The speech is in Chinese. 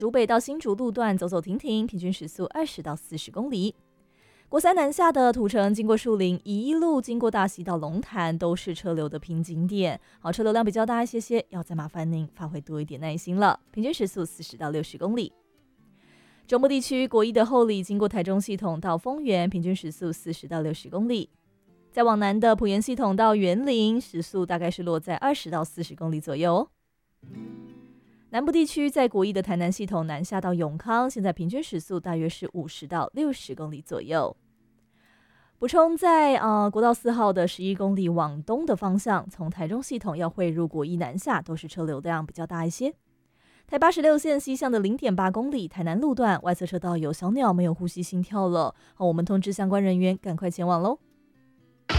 竹北到新竹路段走走停停，平均时速20到40公里。国三南下的土城经过树林，一路经过大溪到龙潭，都是车流的瓶颈点。好，车流量比较大一些，要再麻烦您发挥多一点耐心了。平均时速40到60公里。中部地区国一的后里经过台中系统到丰原，平均时速40到60公里。再往南的埔盐系统到员林，时速大概是落在20到40公里左右。南部地区在国一的台南系统南下到永康，现在平均时速大约是50到60公里左右。补充在国道4号的11公里往东的方向，从台中系统要汇入国一南下，都是车流量比较大一些。台86线西向的0.8公里台南路段外侧车道有小鸟没有呼吸心跳了，我们通知相关人员赶快前往喽。